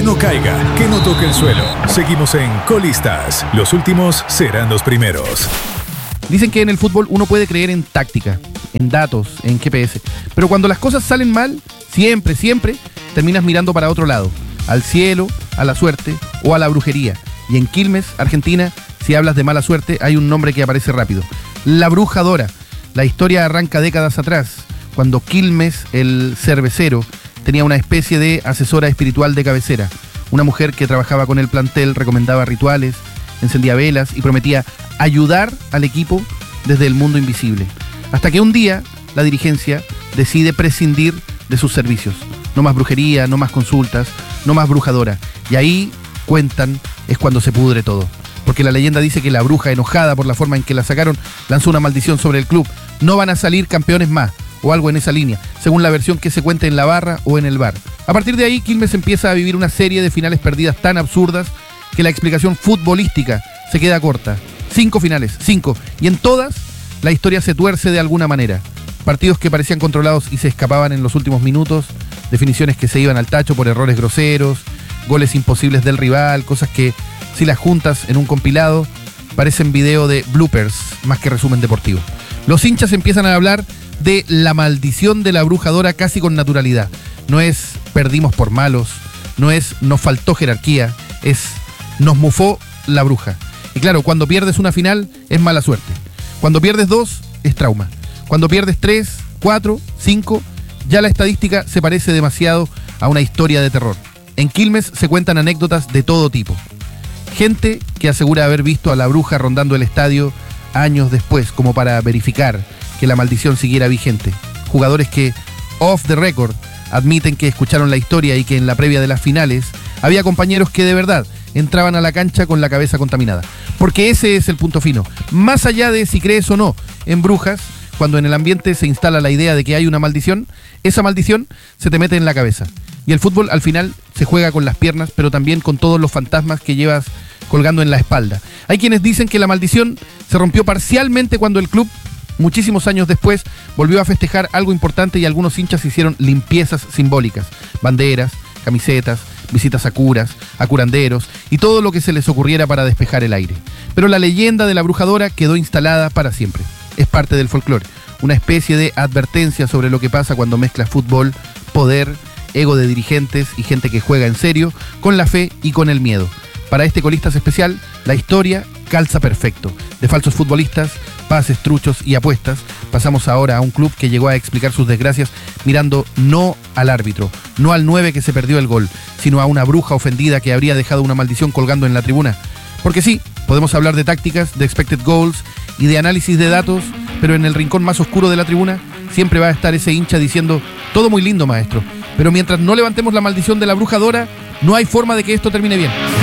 no caiga, que no toque el suelo. Seguimos en Colistas. Los últimos serán los primeros. Dicen que en el fútbol uno puede creer en táctica, en datos, en GPS. Pero cuando las cosas salen mal, siempre terminas mirando para otro lado. Al cielo, a la suerte o a la brujería. Y en Quilmes, Argentina, si hablas de mala suerte, hay un nombre que aparece rápido. La Brujadora. La historia arranca décadas atrás, cuando Quilmes, el cervecero, tenía una especie de asesora espiritual de cabecera. Una mujer que trabajaba con el plantel, recomendaba rituales, encendía velas y prometía ayudar al equipo desde el mundo invisible. Hasta que un día la dirigencia decide prescindir de sus servicios. No más brujería, no más consultas, no más brujadora. Y ahí, cuentan, es cuando se pudre todo. Porque la leyenda dice que la bruja, enojada por la forma en que la sacaron, lanzó una maldición sobre el club. No van a salir campeones más, o algo en esa línea, según la versión que se cuente en la barra o en el bar. A partir de ahí, Quilmes empieza a vivir una serie de finales perdidas tan absurdas que la explicación futbolística se queda corta. 5 finales, 5. Y en todas, la historia se tuerce de alguna manera. Partidos que parecían controlados y se escapaban en los últimos minutos, definiciones que se iban al tacho por errores groseros, goles imposibles del rival, cosas que, si las juntas en un compilado, parecen video de bloopers más que resumen deportivo. Los hinchas empiezan a hablar de la maldición de la Brujadora casi con naturalidad. No es perdimos por malos, no es nos faltó jerarquía, es nos mufó la bruja. Y claro, cuando pierdes una final es mala suerte. Cuando pierdes 2 es trauma. Cuando pierdes 3, 4, 5, ya la estadística se parece demasiado a una historia de terror. En Quilmes se cuentan anécdotas de todo tipo. Gente que asegura haber visto a la bruja rondando el estadio años después, como para verificar que la maldición siguiera vigente. Jugadores que, off the record, admiten que escucharon la historia y que en la previa de las finales había compañeros que de verdad entraban a la cancha con la cabeza contaminada. Porque ese es el punto fino. Más allá de si crees o no en brujas, cuando en el ambiente se instala la idea de que hay una maldición, esa maldición se te mete en la cabeza. Y el fútbol al final se juega con las piernas, pero también con todos los fantasmas que llevas colgando en la espalda. Hay quienes dicen que la maldición se rompió parcialmente cuando el club, muchísimos años después, volvió a festejar algo importante y algunos hinchas hicieron limpiezas simbólicas. Banderas, camisetas, visitas a curas, a curanderos y todo lo que se les ocurriera para despejar el aire. Pero la leyenda de la Brujadora quedó instalada para siempre. Es parte del folclore, una especie de advertencia sobre lo que pasa cuando mezclas fútbol, poder, ego de dirigentes y gente que juega en serio, con la fe y con el miedo. Para este Colistas especial, la historia calza perfecto. De falsos futbolistas, pases, truchos y apuestas, pasamos ahora a un club que llegó a explicar sus desgracias mirando no al árbitro, no al 9 que se perdió el gol, sino a una bruja ofendida que habría dejado una maldición colgando en la tribuna. Porque sí, podemos hablar de tácticas, de expected goals y de análisis de datos, pero en el rincón más oscuro de la tribuna siempre va a estar ese hincha diciendo: todo muy lindo, maestro, pero mientras no levantemos la maldición de la Brujadora, no hay forma de que esto termine bien.